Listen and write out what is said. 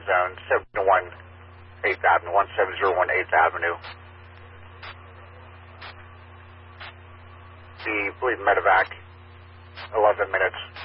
zone, 701 8th Avenue, 1701 8th Avenue. The, I believe, medevac, 11 minutes.